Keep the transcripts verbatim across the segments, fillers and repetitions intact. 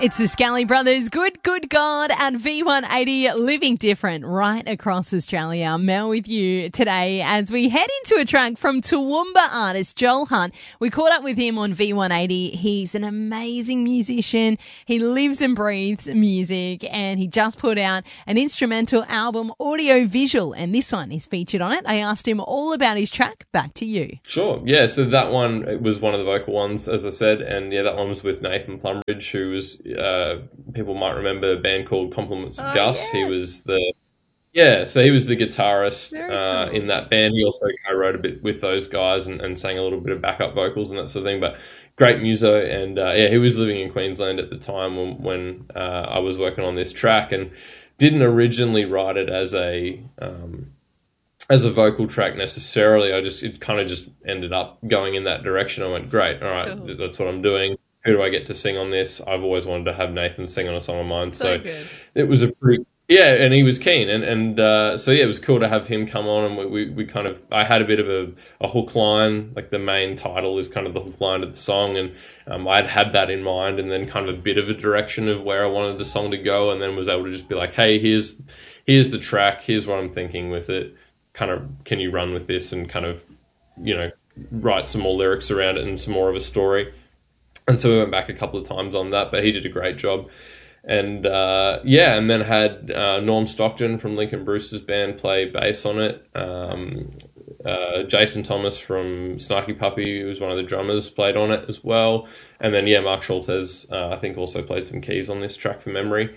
It's the Scally Brothers, Good, Good God, and V one eighty, Living Different, right across Australia. Mel with you today as we head into a track from Toowoomba artist Joel Hunt. We caught up with him on V one eighty. He's an amazing musician. He lives and breathes music, and he just put out an instrumental album, audio visual, and this one is featured on it. I asked him all about his track. Back to you. Sure. Yeah, so that one it was one of the vocal ones, as I said, and yeah, that one was with Nathan Plumridge, who was... Uh, people might remember a band called Compliments of Oh, Gus. yes. He was the yeah, so he was the guitarist Very uh, cool. in that band. He also co-wrote a bit with those guys and, and sang a little bit of backup vocals and that sort of thing. But great muso, and uh, yeah, he was living in Queensland at the time when, when uh, I was working on this track, and didn't originally write it as a um, as a vocal track necessarily. I just it kind of just ended up going in that direction. I went, great, all right, Cool. that's what I'm doing. Who do I get to sing on this? I've always wanted to have Nathan sing on a song of mine. So So, good. it was a pretty, yeah, and he was keen. And, and uh, so, yeah, it was cool to have him come on. And we, we, we kind of, I had a bit of a, a hook line, like the main title is kind of the hook line of the song. And um, I'd had that in mind, and then kind of a bit of a direction of where I wanted the song to go. And then was able to just be like, hey, here's, here's the track. Here's what I'm thinking with it. Kind of, can you run with this and kind of, you know, write some more lyrics around it and some more of a story. And so we went back a couple of times on that, but he did a great job. And, uh, yeah, and then had uh, Norm Stockton from Lincoln Brewster's band play bass on it. Um, uh, Jason Thomas from Snarky Puppy, who was one of the drummers, played on it as well. And then, yeah, Mark Schultes, uh, I think, also played some keys on this track for memory.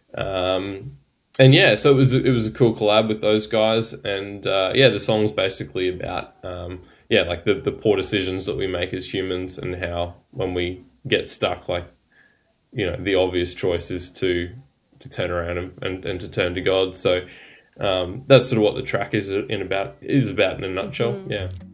Um, and, yeah, so it was, it was a cool collab with those guys. And, uh, yeah, the song's basically about... Um, yeah, like the, the poor decisions that we make as humans, and how when we get stuck, like, you know, the obvious choice is to to turn around and, and, and to turn to God. So um, that's sort of what the track is in about is about in a nutshell. Mm-hmm. Yeah.